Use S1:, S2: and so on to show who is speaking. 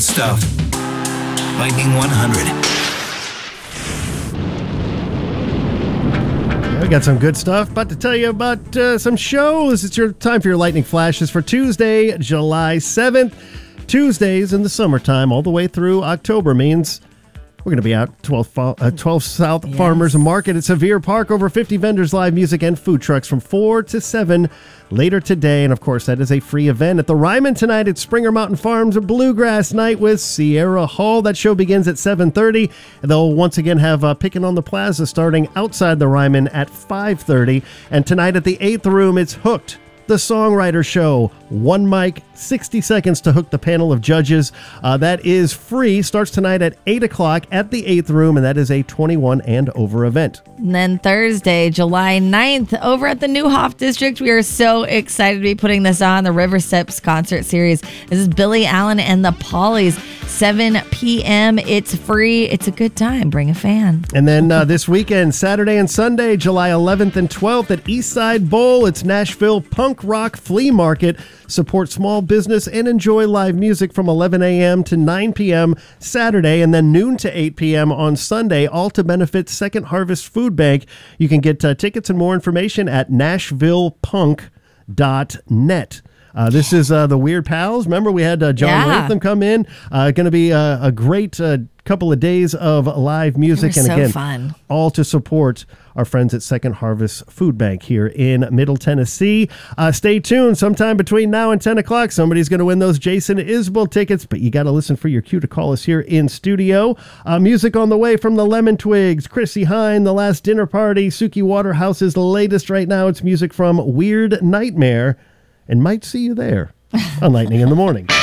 S1: Stuff. Lightning 100.
S2: We got some good stuff. About to tell you about some shows. It's your time for your lightning flashes for Tuesday, July 7th. Tuesdays in the summertime all the way through October means we're going to be out 12 South Farmers Market at Sevier Park. Over 50 vendors, live music, and food trucks from 4 to 7 later today. And, of course, that is a free event. At the Ryman tonight at Springer Mountain Farms, a bluegrass night with Sierra Hall. That show begins at 7:30. And they'll once again have Pickin' on the Plaza starting outside the Ryman at 5:30. And tonight at the 8th Room, it's Hooked, the Songwriter Show. One mic, 60 seconds to hook the panel of judges. That is free. Starts tonight at 8 o'clock at the 8th Room, and that is a 21 and over event.
S3: And then Thursday, July 9th, over at the Neuhoff District, we are so excited to be putting this on, the River Steps concert series. This is Billy Allen and the Pollies, 7 p.m. It's free. It's a good time. Bring a fan.
S2: And then this weekend, Saturday and Sunday, July 11th and 12th at Eastside Bowl, it's Nashville Punk Rock Flea Market. Support small business and enjoy live music from 11 a.m. to 9 p.m. Saturday, and then noon to 8 p.m. on Sunday, all to benefit Second Harvest Food Bank. You can get tickets and more information at nashvillepunk.net. This is the Weird Pals. Remember, we had John Latham come in. Going to be a great couple of days of live music. And again,
S3: fun.
S2: All to support our friends at Second Harvest Food Bank here in Middle Tennessee. Stay tuned. Sometime between now and 10 o'clock, somebody's going to win those Jason Isbell tickets, but you got to listen for your cue to call us here in studio. Music on the way from the Lemon Twigs, Chrissy Hine, The Last Dinner Party, Suki Waterhouse's latest right now. It's music from Weird Nightmare, and might see you there on Lightning in the Morning.